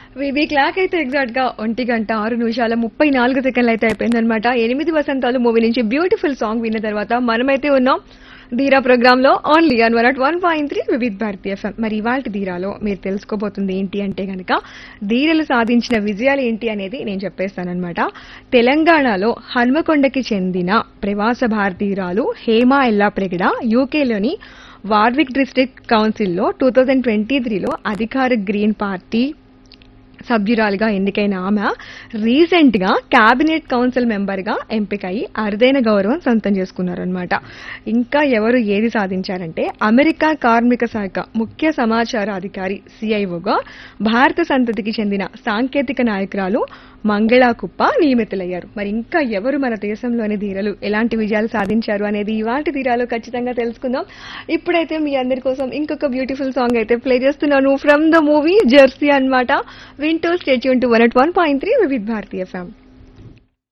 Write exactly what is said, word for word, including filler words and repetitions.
మీ clock అయితే exact గా ఒంటి గంట ఆరు నిమిషాల ముప్పై నాలుగు సెకండ్లు అయితే అయిపోయిందనమాట. ఎనిమిది వసంతాలు మూవీ నుంచి బ్యూటిఫుల్ సాంగ్ విన్న తర్వాత మనమైతే ఉన్నాం ధీరా ప్రోగ్రామ్ లో only an one at one point three Vividh Bharati FM. మరి ఇవాళ ధీరాలో మీరు తెలుసుకోబోతుంది ఏంటి అంటే గనక ధీరలు సాధించిన విజయాలు ఏంటి అనేది నేను చెప్పేస్తానన్నమాట. తెలంగాణలో హన్మకొండకి చెందిన ప్రవాస భారతీయురాలు హేమా ఎల్లాప్రగడ యూకేలోని వార్విక్ డిస్ట్రిక్ట్ కౌన్సిల్లో టూ థౌజండ్ ట్వంటీ త్రీలో అధికార గ్రీన్ పార్టీ సభ్యురాలుగా ఎన్నికైన ఆమె రీసెంట్ గా కేబినెట్ కౌన్సిల్ మెంబర్ గా ఎంపికయి అరుదైన గౌరవం సొంతం చేసుకున్నారనమాట. ఇంకా ఎవరు ఏది సాధించారంటే అమెరికా కార్మిక శాఖ ముఖ్య సమాచార అధికారి సిఐఓగా భారత సంతతికి చెందిన సాంకేతిక నాయకురాలు మంగళా కుప్ప నియమితులయ్యారు. మరి ఇంకా ఎవరు మన దేశంలోని ధీరలు ఎలాంటి విజయాలు సాధించారు అనేది ఇవాటి ధీరాలో ఖచ్చితంగా తెలుసుకుందాం. ఇప్పుడైతే మీ అందరి కోసం ఇంకొక బ్యూటిఫుల్ సాంగ్ అయితే ప్లే చేస్తున్నాను ఫ్రమ్ ద మూవీ జెర్సీ అన్నమాట. వింటూ stay tune to one at one point three Vividh Bharati FM.